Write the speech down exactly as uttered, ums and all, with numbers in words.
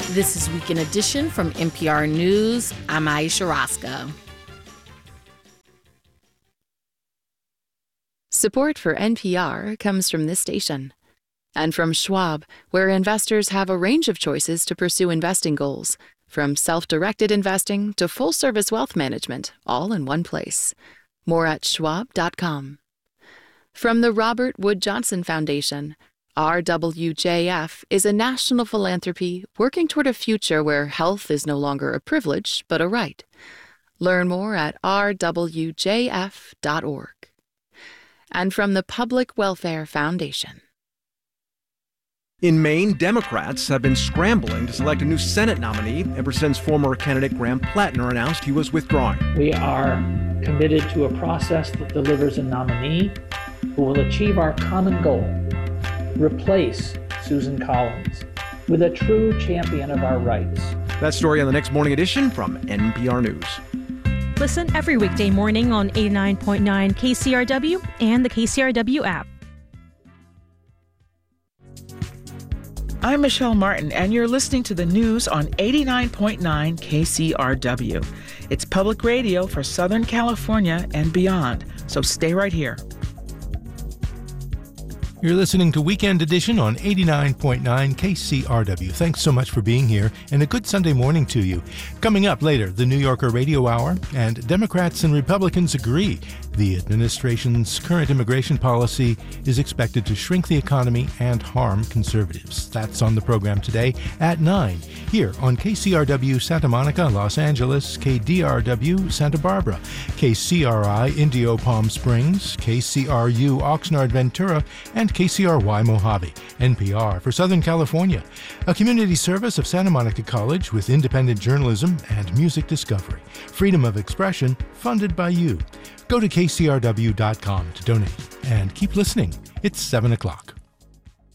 This is Weekend Edition from N P R News. I'm Aisha Roscoe. Support for N P R comes from this station and from Schwab, where investors have a range of choices to pursue investing goals, from self-directed investing to full-service wealth management, all in one place. More at schwab dot com. From the Robert Wood Johnson Foundation, R W J F is a national philanthropy working toward a future where health is no longer a privilege, but a right. Learn more at r w j f dot org. And from the Public Welfare Foundation. In Maine, Democrats have been scrambling to select a new Senate nominee ever since former candidate Graham Plattner announced he was withdrawing. We are committed to a process that delivers a nominee who will achieve our common goal: replace Susan Collins with a true champion of our rights. That story on the next Morning Edition from N P R News. Listen every weekday morning on eighty-nine point nine K C R W and the K C R W app. I'm Michelle Martin, and you're listening to the news on eighty-nine point nine K C R W. It's public radio for Southern California and beyond, so stay right here. You're listening to Weekend Edition on eighty-nine point nine K C R W. Thanks so much for being here, and a good Sunday morning to you. Coming up later, the New Yorker Radio Hour, and Democrats and Republicans agree the administration's current immigration policy is expected to shrink the economy and harm conservatives. That's on the program today at nine, here on K C R W Santa Monica, Los Angeles, K D R W Santa Barbara, K C R I Indio Palm Springs, K C R U Oxnard Ventura, and K C R Y Mojave. N P R for Southern California, a community service of Santa Monica College with independent journalism and music discovery. Freedom of expression funded by you. Go to K C R W dot com to donate and keep listening. It's seven o'clock.